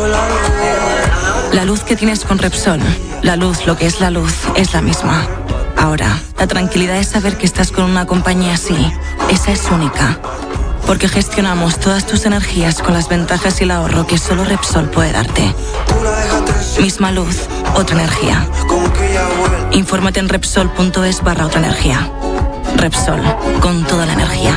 La luz que tienes con Repsol, la luz, lo que es la luz, es la misma. Ahora, la tranquilidad es saber que estás con una compañía así. Esa es única. Porque gestionamos todas tus energías con las ventajas y el ahorro que solo Repsol puede darte. Misma luz, otra energía. Infórmate en Repsol.es/otra energía. Repsol, con toda la energía.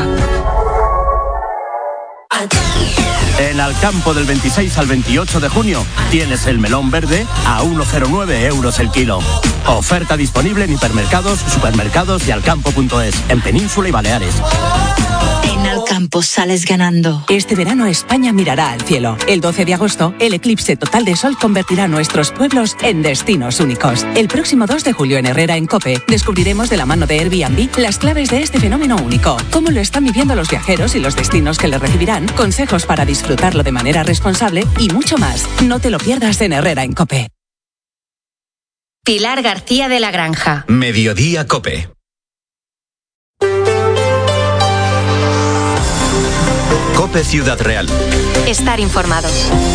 En Alcampo del 26 al 28 de junio tienes el melón verde a 1,09 € el kilo. Oferta disponible en hipermercados, supermercados y alcampo.es, en Península y Baleares. En Alcampo sales ganando. Este verano España mirará al cielo. El 12 de agosto, el eclipse total de sol convertirá nuestros pueblos en destinos únicos. El próximo 2 de julio en Herrera, en COPE, descubriremos de la mano de Airbnb las claves de este fenómeno único. Cómo lo están viviendo los viajeros y los destinos que le recibirán, consejos para disfrutarlo de manera responsable y mucho más. No te lo pierdas en Herrera, en COPE. Pilar García de la Granja. Mediodía COPE. COPE Ciudad Real. Estar informado.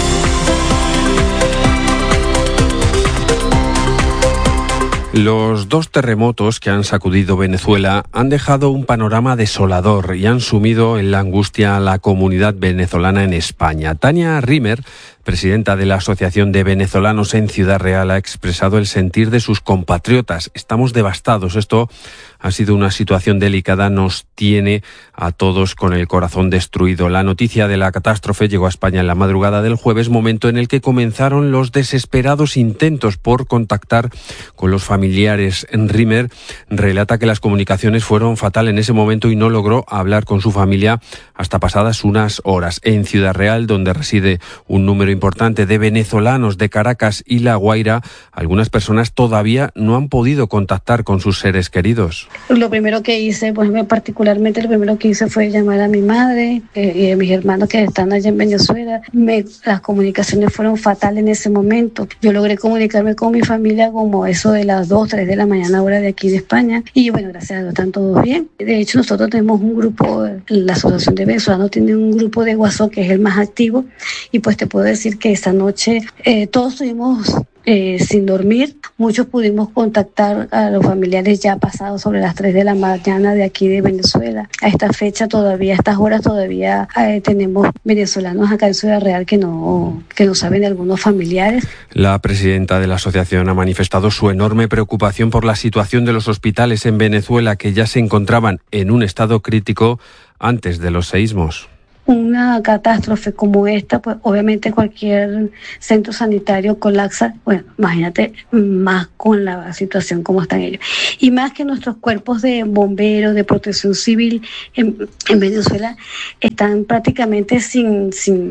Los dos terremotos que han sacudido Venezuela han dejado un panorama desolador y han sumido en la angustia a la comunidad venezolana en España. Tania Rimer, presidenta de la Asociación de Venezolanos en Ciudad Real, ha expresado el sentir de sus compatriotas. Estamos devastados. Esto ha sido una situación delicada, nos tiene a todos con el corazón destruido. La noticia de la catástrofe llegó a España en la madrugada del jueves, momento en el que comenzaron los desesperados intentos por contactar con los familiares. Rimer relata que las comunicaciones fueron fatal en ese momento y no logró hablar con su familia hasta pasadas unas horas. En Ciudad Real, donde reside un número importante de venezolanos de Caracas y La Guaira, algunas personas todavía no han podido contactar con sus seres queridos. Lo primero que hice, pues particularmente lo primero que hice fue llamar a mi madre y a mis hermanos que están allá en Venezuela. Las comunicaciones fueron fatales en ese momento. Yo logré comunicarme con mi familia como eso de las 2, 3 de la mañana, hora de aquí de España. Y bueno, gracias a Dios están todos bien. De hecho, nosotros tenemos un grupo, la Asociación de Venezolanos tiene un grupo de WhatsApp que es el más activo. Y pues te puedo decir que esta noche todos estuvimos sin dormir. Muchos pudimos contactar a los familiares ya pasados sobre las 3 de la mañana de aquí de Venezuela. A esta fecha todavía, a estas horas todavía tenemos venezolanos acá en Ciudad Real que no saben de algunos familiares. La presidenta de la asociación ha manifestado su enorme preocupación por la situación de los hospitales en Venezuela, que ya se encontraban en un estado crítico antes de los seísmos. Una catástrofe como esta, pues obviamente cualquier centro sanitario colapsa. Bueno, imagínate más con la situación como están ellos. Y más que nuestros cuerpos de bomberos, de protección civil en Venezuela están prácticamente sin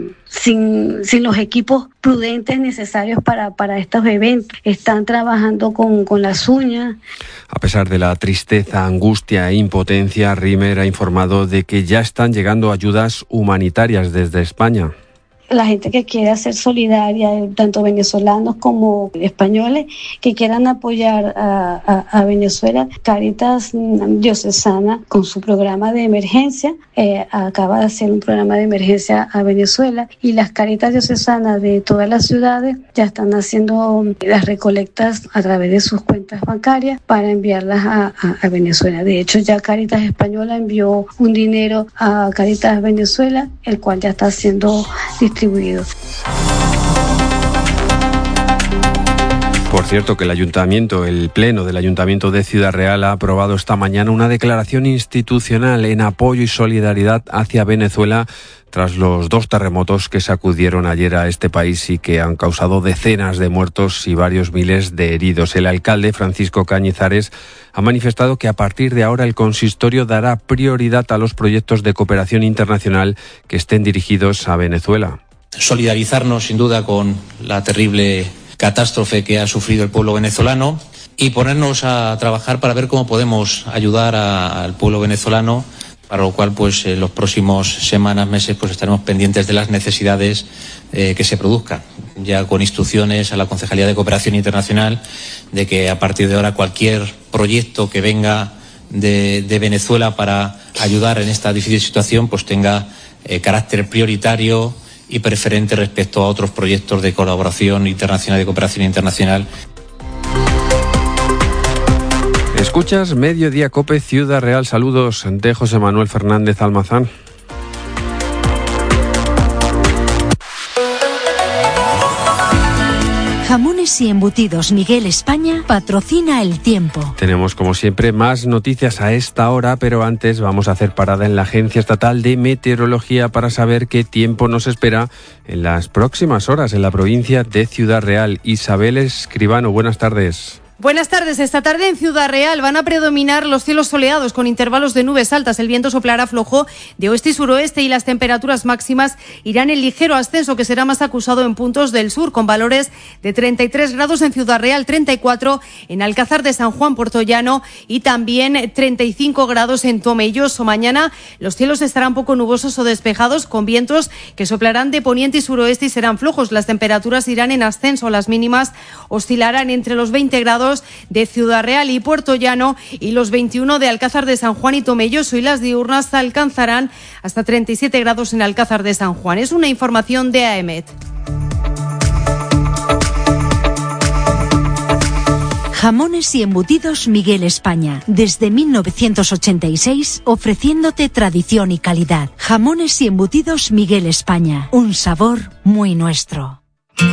los equipos prudentes necesarios para estos eventos. Están trabajando con las uñas. A pesar de la tristeza, angustia e impotencia, Rimer ha informado de que ya están llegando ayudas humanitarias desde España. La gente que quiera ser solidaria, tanto venezolanos como españoles, que quieran apoyar a Venezuela, Cáritas Diocesana, con su programa de emergencia, acaba de hacer un programa de emergencia a Venezuela, y las Cáritas Diocesanas de todas las ciudades ya están haciendo las recolectas a través de sus cuentas bancarias para enviarlas a Venezuela. De hecho, ya Cáritas Española envió un dinero a Cáritas Venezuela, el cual ya está siendo distribuido. Por cierto, que el Pleno del Ayuntamiento de Ciudad Real ha aprobado esta mañana una declaración institucional en apoyo y solidaridad hacia Venezuela tras los dos terremotos que sacudieron ayer a este país y que han causado decenas de muertos y varios miles de heridos. El alcalde, Francisco Cañizares, ha manifestado que a partir de ahora el consistorio dará prioridad a los proyectos de cooperación internacional que estén dirigidos a Venezuela. Solidarizarnos sin duda con la terrible catástrofe que ha sufrido el pueblo venezolano y ponernos a trabajar para ver cómo podemos ayudar al pueblo venezolano, para lo cual pues en los próximos semanas, meses pues estaremos pendientes de las necesidades que se produzcan, ya con instrucciones a la Concejalía de Cooperación Internacional de que a partir de ahora cualquier proyecto que venga de Venezuela para ayudar en esta difícil situación pues tenga carácter prioritario y preferente respecto a otros proyectos de colaboración internacional y de cooperación internacional. Escuchas Mediodía Cope, Ciudad Real. Saludos de José Manuel Fernández Almazán. Jamones y embutidos Miguel España patrocina El Tiempo. Tenemos, como siempre, más noticias a esta hora, pero antes vamos a hacer parada en la Agencia Estatal de Meteorología para saber qué tiempo nos espera en las próximas horas en la provincia de Ciudad Real. Isabel Escribano, buenas tardes. Buenas tardes. Esta tarde en Ciudad Real van a predominar los cielos soleados con intervalos de nubes altas. El viento soplará flojo de oeste y suroeste y las temperaturas máximas irán en ligero ascenso, que será más acusado en puntos del sur, con valores de 33 grados en Ciudad Real, 34 en Alcázar de San Juan, Puerto Llano y también 35 grados en Tomelloso. Mañana los cielos estarán poco nubosos o despejados, con vientos que soplarán de poniente y suroeste y serán flojos. Las temperaturas irán en ascenso. Las mínimas oscilarán entre los 20 grados de Ciudad Real y Puerto Llano y los 21 de Alcázar de San Juan y Tomelloso, y las diurnas alcanzarán hasta 37 grados en Alcázar de San Juan. Es una información de AEMET. Jamones y embutidos Miguel España, desde 1986, ofreciéndote tradición y calidad. Jamones y embutidos Miguel España, un sabor muy nuestro.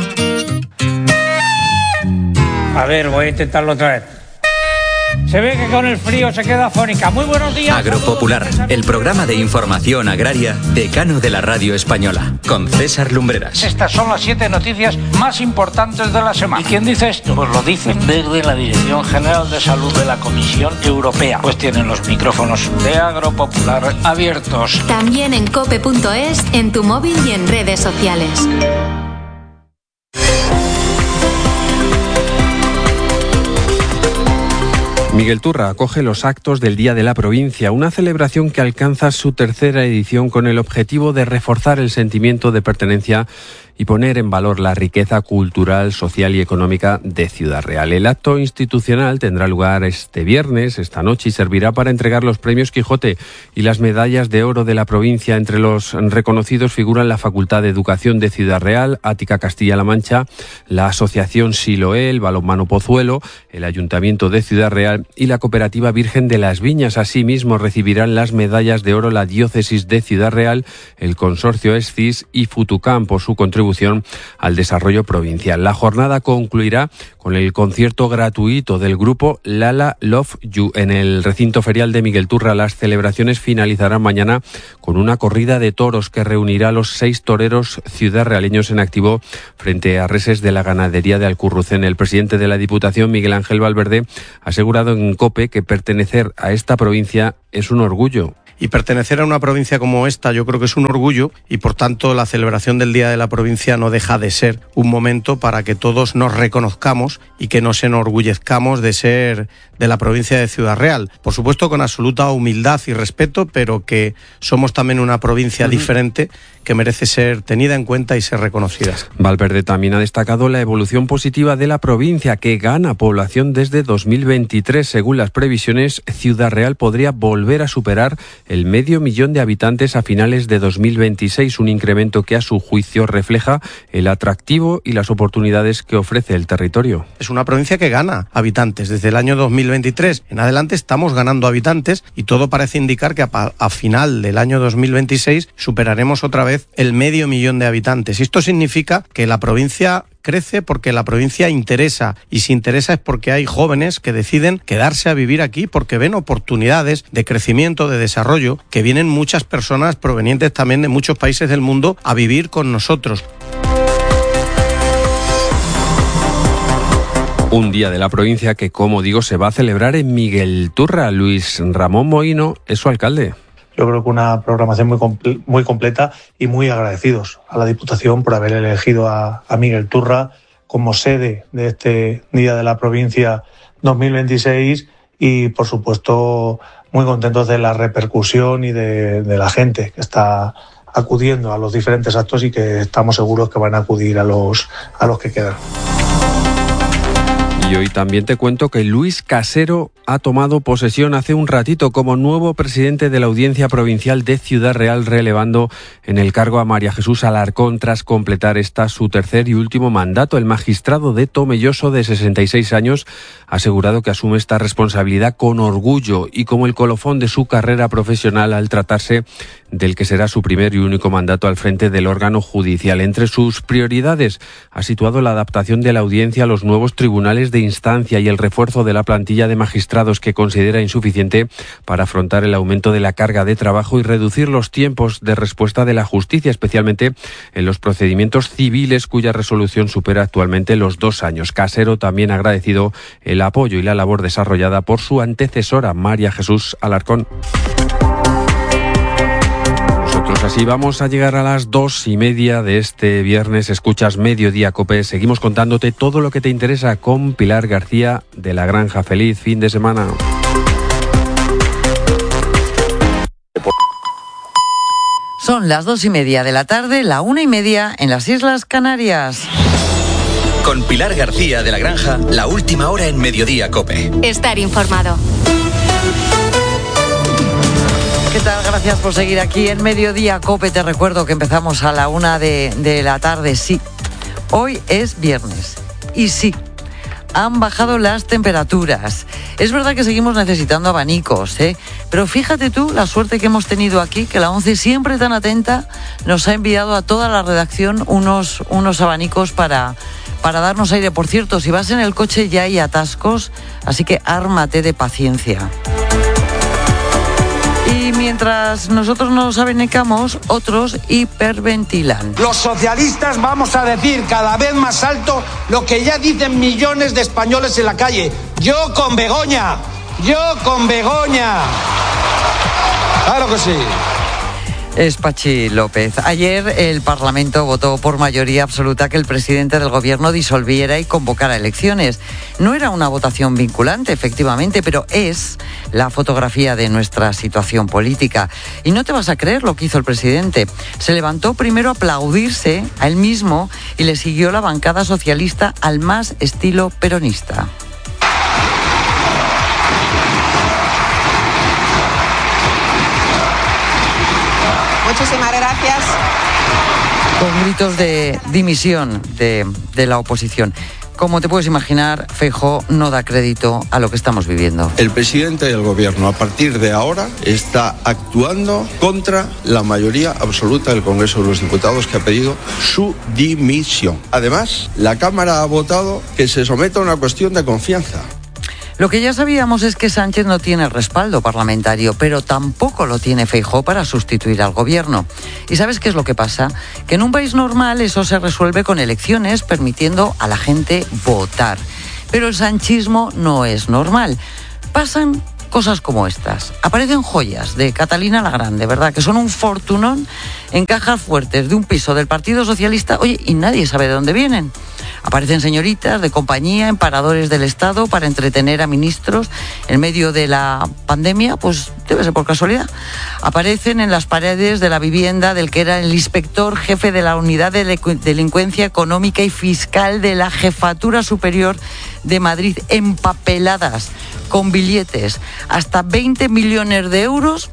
A ver, voy a intentarlo otra vez. Se ve que con el frío se queda afónica. Muy buenos días. Agropopular, el programa de información agraria decano de la radio española, con César Lumbreras. Estas son las 7 noticias más importantes de la semana. ¿Y quién dice esto? Pues lo dicen desde la Dirección General de Salud de la Comisión Europea. Pues tienen los micrófonos de Agropopular abiertos. También en cope.es, en tu móvil y en redes sociales. Miguel Turra acoge los actos del Día de la Provincia, una celebración que alcanza su tercera edición con el objetivo de reforzar el sentimiento de pertenencia y poner en valor la riqueza cultural, social y económica de Ciudad Real. El acto institucional tendrá lugar este viernes, esta noche, y servirá para entregar los premios Quijote y las medallas de oro de la provincia. Entre los reconocidos figuran la Facultad de Educación de Ciudad Real, Ática Castilla-La Mancha, la Asociación Siloé, el Balonmano Pozuelo, el Ayuntamiento de Ciudad Real y la Cooperativa Virgen de las Viñas. Asimismo, recibirán las medallas de oro la Diócesis de Ciudad Real, el Consorcio ESCIS y Futucam por su contribución al desarrollo provincial. La jornada concluirá con el concierto gratuito del grupo Lala Love You en el recinto ferial de Miguel Turra. Las celebraciones finalizarán mañana con una corrida de toros que reunirá a los 6 toreros ciudadrealeños en activo frente a reses de la ganadería de Alcurrucén. El presidente de la Diputación, Miguel Ángel Valverde, ha asegurado en COPE que pertenecer a esta provincia es un orgullo. Y pertenecer a una provincia como esta yo creo que es un orgullo, y por tanto la celebración del Día de la Provincia no deja de ser un momento para que todos nos reconozcamos y que nos enorgullezcamos de ser de la provincia de Ciudad Real. Por supuesto con absoluta humildad y respeto, pero que somos también una provincia diferente que merece ser tenida en cuenta y ser reconocida. Valverde también ha destacado la evolución positiva de la provincia, que gana población desde 2023. Según las previsiones, Ciudad Real podría volver a superar el 500.000 de habitantes a finales de 2026, un incremento que a su juicio refleja el atractivo y las oportunidades que ofrece el territorio. Es una provincia que gana habitantes. Desde el año 2023 en adelante estamos ganando habitantes, y todo parece indicar que a final del año 2026 superaremos otra vez el 500.000 de habitantes. Esto significa que la provincia crece porque la provincia interesa, y si interesa es porque hay jóvenes que deciden quedarse a vivir aquí porque ven oportunidades de crecimiento, de desarrollo, que vienen muchas personas provenientes también de muchos países del mundo a vivir con nosotros. Un día de la provincia que, como digo, se va a celebrar en Miguel Turra. Luis Ramón Mohino es su alcalde. Yo creo que una programación muy completa, y muy agradecidos a la Diputación por haber elegido a Miguel Turra como sede de este Día de la Provincia 2026, y por supuesto muy contentos de la repercusión y de la gente que está acudiendo a los diferentes actos, y que estamos seguros que van a acudir a los que quedan. Y hoy también te cuento que Luis Casero ha tomado posesión hace un ratito como nuevo presidente de la Audiencia Provincial de Ciudad Real, relevando en el cargo a María Jesús Alarcón tras completar su tercer y último mandato. El magistrado de Tomelloso, de 66 años, ha asegurado que asume esta responsabilidad con orgullo y como el colofón de su carrera profesional al tratarse del que será su primer y único mandato al frente del órgano judicial. Entre sus prioridades ha situado la adaptación de la audiencia a los nuevos tribunales de instancia y el refuerzo de la plantilla de magistrados, que considera insuficiente para afrontar el aumento de la carga de trabajo y reducir los tiempos de respuesta de la justicia, especialmente en los procedimientos civiles cuya resolución supera actualmente los 2 años. Casero también ha agradecido el apoyo y la labor desarrollada por su antecesora, María Jesús Alarcón. Así vamos a llegar a las 2:30 de este viernes. Escuchas Mediodía COPE. Seguimos contándote todo lo que te interesa con Pilar García de La Granja. Feliz fin de semana. Son las 2:30 de la tarde, la 1:30 en las Islas Canarias. Con Pilar García de La Granja, la última hora en Mediodía COPE. Estar informado. ¿Qué tal? Gracias por seguir aquí en Mediodía COPE. Te recuerdo que empezamos a la 1 de la tarde. Sí, hoy es viernes. Y sí, han bajado las temperaturas. Es verdad que seguimos necesitando abanicos, pero fíjate tú la suerte que hemos tenido aquí, que la 11, siempre tan atenta, nos ha enviado a toda la redacción unos abanicos para darnos aire. Por cierto, si vas en el coche ya hay atascos, así que ármate de paciencia. Y mientras nosotros nos abanicamos, otros hiperventilan. Los socialistas vamos a decir cada vez más alto lo que ya dicen millones de españoles en la calle. Yo con Begoña, yo con Begoña. Claro que sí. Es Pachi López. Ayer el Parlamento votó por mayoría absoluta que el presidente del Gobierno disolviera y convocara elecciones. No era una votación vinculante, efectivamente, pero es la fotografía de nuestra situación política. Y no te vas a creer lo que hizo el presidente. Se levantó primero a aplaudirse a él mismo y le siguió la bancada socialista al más estilo peronista. Muchísimas gracias. Con gritos de dimisión de la oposición. Como te puedes imaginar, Feijóo no da crédito a lo que estamos viviendo. El presidente del Gobierno, a partir de ahora, está actuando contra la mayoría absoluta del Congreso de los Diputados, que ha pedido su dimisión. Además, la Cámara ha votado que se someta a una cuestión de confianza. Lo que ya sabíamos es que Sánchez no tiene el respaldo parlamentario, pero tampoco lo tiene Feijóo para sustituir al gobierno. ¿Y sabes qué es lo que pasa? Que en un país normal eso se resuelve con elecciones, permitiendo a la gente votar. Pero el sanchismo no es normal. Pasan cosas como estas. Aparecen joyas de Catalina la Grande, ¿verdad? Que son un fortunón en cajas fuertes de un piso del Partido Socialista, oye, y nadie sabe de dónde vienen. Aparecen señoritas de compañía en paradores del Estado para entretener a ministros en medio de la pandemia, pues debe ser por casualidad. Aparecen en las paredes de la vivienda del que era el inspector jefe de la Unidad de Delincuencia Económica y Fiscal de la Jefatura Superior de Madrid, empapeladas con billetes hasta 20 millones de euros.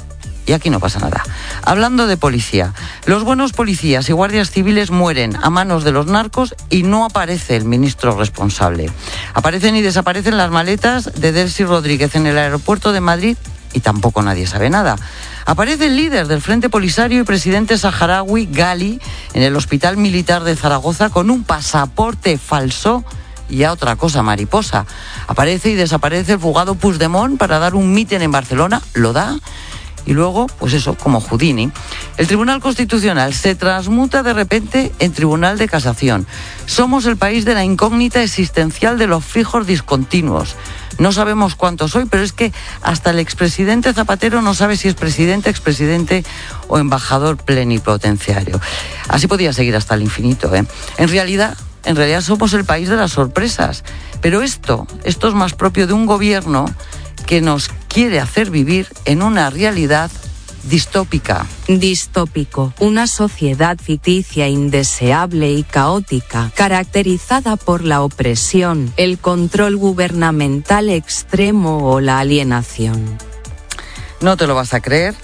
Y aquí no pasa nada. Hablando de policía, los buenos policías y guardias civiles mueren a manos de los narcos y no aparece el ministro responsable. Aparecen y desaparecen las maletas de Delcy Rodríguez en el aeropuerto de Madrid y tampoco nadie sabe nada. Aparece el líder del Frente Polisario y presidente saharaui, Gali, en el Hospital Militar de Zaragoza con un pasaporte falso y a otra cosa mariposa. Aparece y desaparece el fugado Puigdemont para dar un mitin en Barcelona, lo da. Y luego, pues eso, como Houdini, el Tribunal Constitucional se transmuta de repente en Tribunal de Casación. Somos el país de la incógnita existencial de los fijos discontinuos. No sabemos cuántos soy, pero es que hasta el expresidente Zapatero no sabe si es presidente, expresidente o embajador plenipotenciario. Así podía seguir hasta el infinito, ¿eh? En realidad somos el país de las sorpresas. Pero esto es más propio de un gobierno que nos quiere hacer vivir en una realidad distópica. Distópico, una sociedad ficticia, indeseable y caótica, caracterizada por la opresión, el control gubernamental extremo o la alienación. No te lo vas a creer,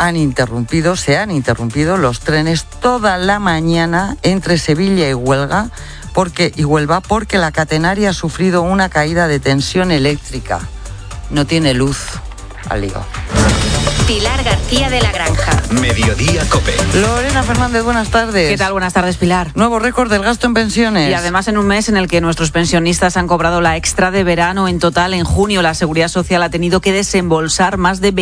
se han interrumpido los trenes toda la mañana entre Sevilla y Huelva porque la catenaria ha sufrido una caída de tensión eléctrica. No tiene luz. Al lío. Pilar García de la Granja. Mediodía COPE. Lorena Fernández, buenas tardes. ¿Qué tal? Buenas tardes, Pilar. Nuevo récord del gasto en pensiones. Y además en un mes en el que nuestros pensionistas han cobrado la extra de verano. En total, en junio, la Seguridad Social ha tenido que desembolsar más de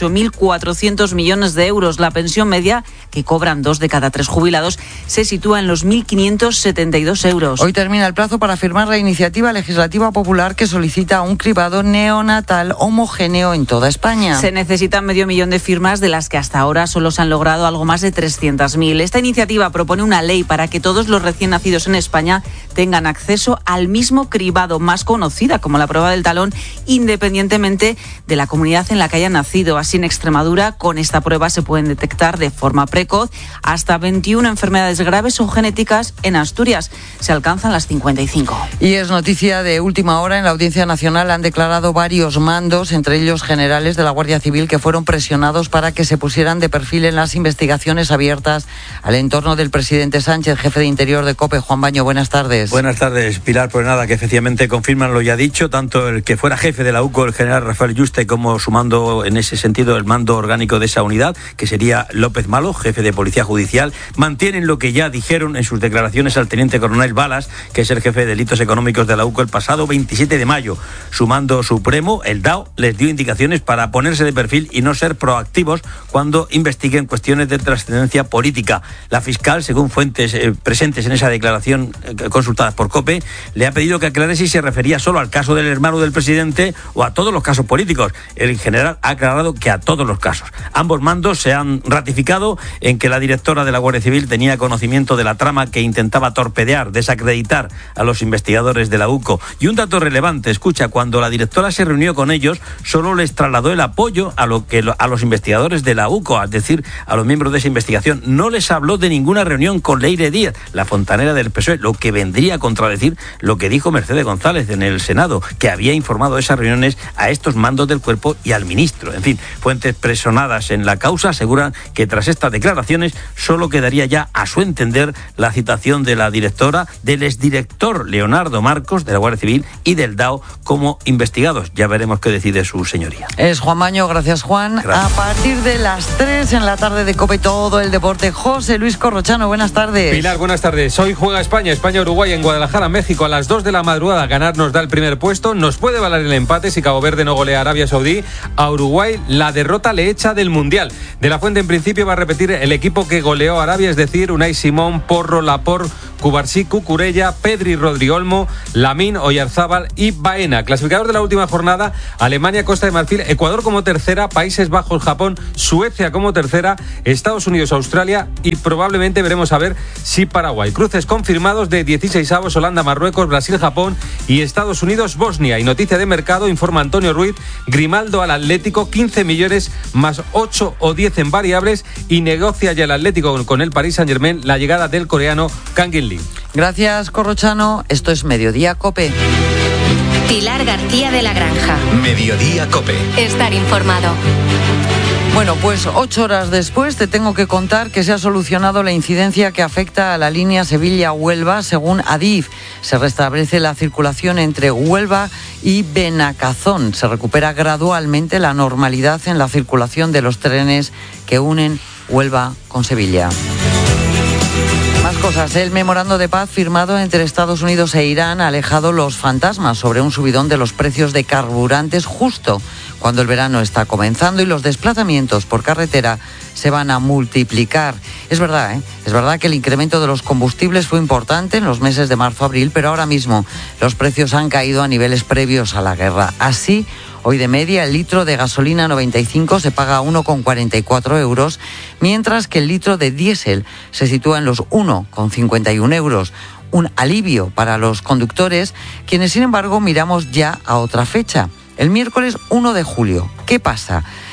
28.400 millones de euros. La pensión media, que cobran 2 de cada 3 jubilados, se sitúa en los 1.572 euros. Hoy termina el plazo para firmar la iniciativa legislativa popular que solicita un cribado neonatal homogéneo en toda España. Se necesitan 500.000 de firmas, de las que hasta ahora solo se han logrado algo más de 300.000. Esta iniciativa propone una ley para que todos los recién nacidos en España tengan acceso al mismo cribado, más conocida como la prueba del talón, independientemente de la comunidad en la que hayan nacido. Así, en Extremadura, con esta prueba se pueden detectar de forma precoz hasta 21 enfermedades graves o genéticas. En Asturias se alcanzan las 55. Y es noticia de última hora. En la Audiencia Nacional han declarado varios mandos, entre ellos generales de la Guardia Civil, que fueron presionados para que se pusieran de perfil en las investigaciones abiertas al entorno del presidente Sánchez. Jefe de Interior de COPE, Juan Baño, buenas tardes. Buenas tardes, Pilar. Pues nada, que efectivamente confirman lo ya dicho, tanto el que fuera jefe de la UCO, el general Rafael Yuste, como sumando en ese sentido el mando orgánico de esa unidad, que sería López Malo, jefe de Policía Judicial, mantienen lo que ya dijeron en sus declaraciones al teniente coronel Balas, que es el jefe de delitos económicos de la UCO, el pasado 27 de mayo. Su mando supremo, el DAO, les dio indicaciones para ponerse de perfil y no ser proactivos cuando investiguen cuestiones de trascendencia política. La fiscal, según fuentes presentes en esa declaración consultadas por COPE, le ha pedido que aclare si se refería solo al caso del hermano del presidente o a todos los casos políticos. El general ha aclarado que a todos los casos. Ambos mandos se han ratificado en que la directora de la Guardia Civil tenía conocimiento de la trama que intentaba torpedear, desacreditar a los investigadores de la UCO. Y un dato relevante, escucha, cuando la directora se reunió con ellos, solo les trasladó el apoyo a los investigadores de la UCO, es decir, a los miembros de esa investigación. No les habló de ninguna reunión con Leire Díaz, la fontanera del PSOE, lo que vendría a contradecir lo que dijo Mercedes González en el Senado, que había informado de esas reuniones a estos mandos del cuerpo y al ministro. En fin, fuentes presionadas en la causa aseguran que tras estas declaraciones solo quedaría ya, a su entender, la citación de la directora, del exdirector Leonardo Marcos de la Guardia Civil y del DAO como investigados. Ya veremos qué decide su señoría. Es Juan Baño, gracias Juan. Gracias. A partir de las 3 en la tarde de COPE, todo el deporte. José Luis Corrochano, buenas tardes. Pilar, buenas tardes. Hoy juega España-Uruguay en Guadalajara, México, a las 2 de la madrugada. Ganar nos da el primer puesto. Nos puede valer el empate si Cabo Verde no golea a Arabia Saudí. A Uruguay la derrota le echa del Mundial. De la Fuente en principio va a repetir el equipo que goleó a Arabia, es decir, Unai Simón, Porro, Laporte, Cubarsí, Cucurella, Pedri, Rodriolmo, Lamín, Oyarzábal y Baena. Clasificador de la última jornada: Alemania, Costa de Marfil, Ecuador como tercera, Países Bajos, Japón, Suecia como tercera, Estados Unidos, Australia y probablemente veremos a ver si Paraguay. Cruces confirmados de 16avos: Holanda, Marruecos, Brasil, Japón y Estados Unidos, Bosnia. Y noticia de mercado, informa Antonio Ruiz: Grimaldo al Atlético, 15 millones más 8 o 10 en variables, y negocia ya el Atlético con el Paris Saint-Germain la llegada del coreano Kang In-lee. Gracias, Corrochano. Esto es Mediodía COPE. Pilar García de la Granja. Mediodía COPE. Estar informado. Bueno, pues 8 horas después te tengo que contar que se ha solucionado la incidencia que afecta a la línea Sevilla-Huelva. Según Adif, se restablece la circulación entre Huelva y Benacazón. Se recupera gradualmente la normalidad en la circulación de los trenes que unen Huelva con Sevilla. Más cosas. El memorando de paz firmado entre Estados Unidos e Irán ha alejado los fantasmas sobre un subidón de los precios de carburantes justo cuando el verano está comenzando y los desplazamientos por carretera se van a multiplicar. Es verdad, Es verdad que el incremento de los combustibles fue importante en los meses de marzo-abril, pero ahora mismo los precios han caído a niveles previos a la guerra. Así, hoy de media el litro de gasolina 95 se paga a 1,44 euros, mientras que el litro de diésel se sitúa en los 1,51 euros. Un alivio para los conductores, quienes sin embargo miramos ya a otra fecha, el miércoles 1 de julio. ¿Qué pasa?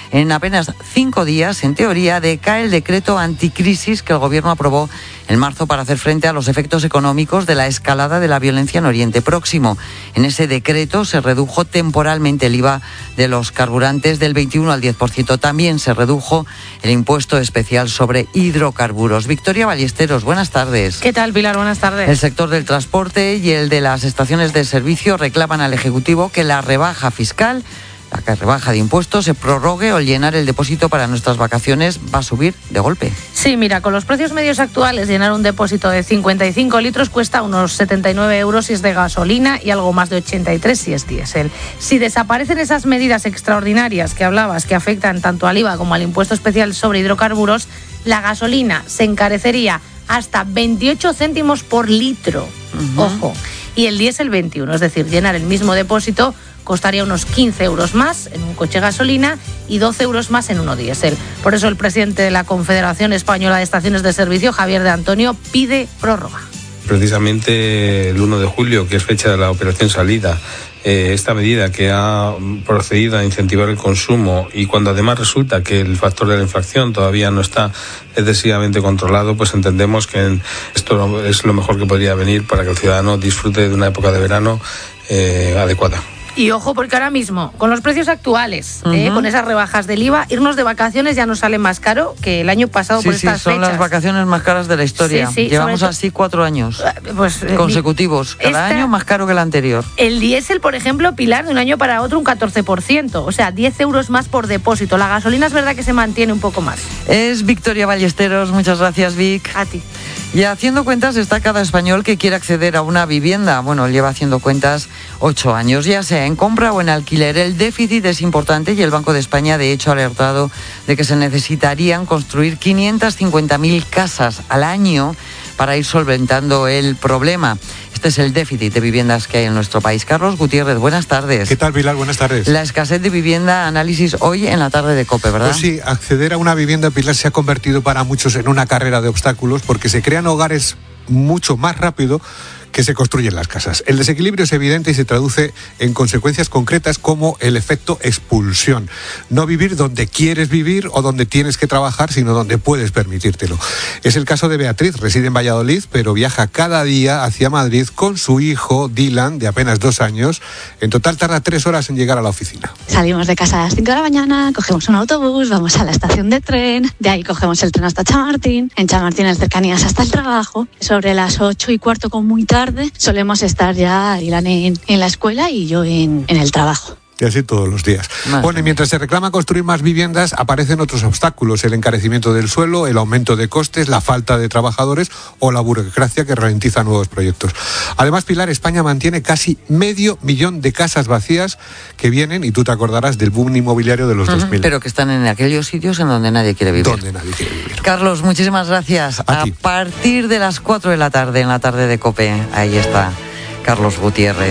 En apenas 5 días, en teoría, decae el decreto anticrisis que el Gobierno aprobó en marzo para hacer frente a los efectos económicos de la escalada de la violencia en Oriente Próximo. En ese decreto se redujo temporalmente el IVA de los carburantes del 21 al 10%. También se redujo el impuesto especial sobre hidrocarburos. Victoria Ballesteros, buenas tardes. ¿Qué tal, Pilar? Buenas tardes. El sector del transporte y el de las estaciones de servicio reclaman al Ejecutivo que la rebaja fiscal, la rebaja de impuestos, se prorrogue o llenar el depósito para nuestras vacaciones va a subir de golpe. Sí, mira, con los precios medios actuales, llenar un depósito de 55 litros cuesta unos 79 euros si es de gasolina y algo más de 83 si es diésel. Si desaparecen esas medidas extraordinarias que hablabas, que afectan tanto al IVA como al impuesto especial sobre hidrocarburos, la gasolina se encarecería hasta 28 céntimos por litro. Ojo. Y el diésel 21, es decir, llenar el mismo depósito costaría unos 15 euros más en un coche gasolina y 12 euros más en uno diésel. Por eso el presidente de la Confederación Española de Estaciones de Servicio, Javier de Antonio, pide prórroga. Precisamente el 1 de julio, que es fecha de la operación salida, esta medida que ha procedido a incentivar el consumo y cuando además resulta que el factor de la inflación todavía no está excesivamente controlado, pues entendemos que esto es lo mejor que podría venir para que el ciudadano disfrute de una época de verano adecuada. Y ojo, porque ahora mismo, con los precios actuales, con esas rebajas del IVA, irnos de vacaciones ya nos sale más caro que el año pasado por estas fechas. Sí, son las vacaciones más caras de la historia. Sí, llevamos así 4 años consecutivos. Cada año más caro que el anterior. El diésel, por ejemplo, Pilar, de un año para otro un 14%. O sea, 10 euros más por depósito. La gasolina es verdad que se mantiene un poco más. Es Victoria Ballesteros. Muchas gracias, Vic. A ti. Y haciendo cuentas está cada español que quiere acceder a una vivienda. Bueno, lleva haciendo cuentas 8 años, ya sea en compra o en alquiler. El déficit es importante y el Banco de España, de hecho, ha alertado de que se necesitarían construir 550.000 casas al año para ir solventando el problema. Este es el déficit de viviendas que hay en nuestro país. Carlos Gutiérrez, buenas tardes. ¿Qué tal, Pilar? Buenas tardes. La escasez de vivienda, análisis hoy en la tarde de COPE, ¿verdad? Pues sí, acceder a una vivienda, Pilar, se ha convertido para muchos en una carrera de obstáculos porque se crean hogares mucho más rápido que se construyen las casas. El desequilibrio es evidente y se traduce en consecuencias concretas como el efecto expulsión. No vivir donde quieres vivir o donde tienes que trabajar, sino donde puedes permitírtelo. Es el caso de Beatriz, reside en Valladolid, pero viaja cada día hacia Madrid con su hijo, Dylan, de apenas 2 años. En total tarda 3 horas en llegar a la oficina. Salimos de casa a las 5 de la mañana, cogemos un autobús, vamos a la estación de tren, de ahí cogemos el tren hasta Chamartín, en Chamartín en cercanías hasta el trabajo. Sobre las 8:15, con muy tarde, solemos estar ya Dylan en la escuela y yo en el trabajo. Y así todos los días. Bueno, y mientras se reclama construir más viviendas, aparecen otros obstáculos: el encarecimiento del suelo, el aumento de costes, la falta de trabajadores o la burocracia que ralentiza nuevos proyectos. Además, Pilar, España mantiene casi 500.000 de casas vacías que vienen, y tú te acordarás, del boom inmobiliario de los 2000. Pero que están en aquellos sitios en donde nadie quiere vivir. Donde nadie quiere vivir. Carlos, muchísimas gracias. A partir de las 4 de la tarde, en la tarde de COPE, ahí está Carlos Gutiérrez.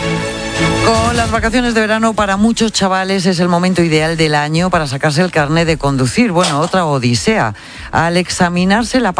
Con las vacaciones de verano, para muchos chavales es el momento ideal del año para sacarse el carnet de conducir. Bueno, otra odisea. Al examinarse la